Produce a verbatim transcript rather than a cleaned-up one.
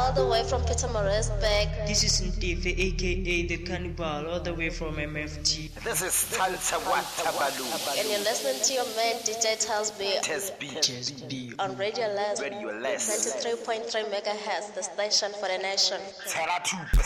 all the way from Pietermaritzburg. This is Ntefe, aka the Cannibal, all the way from M F T. This is Talta Watabalu. And you're listening to your man D J Tasby Tasby on Radio Les. Radio Les. ninety-three point three megahertz, the station for the nation.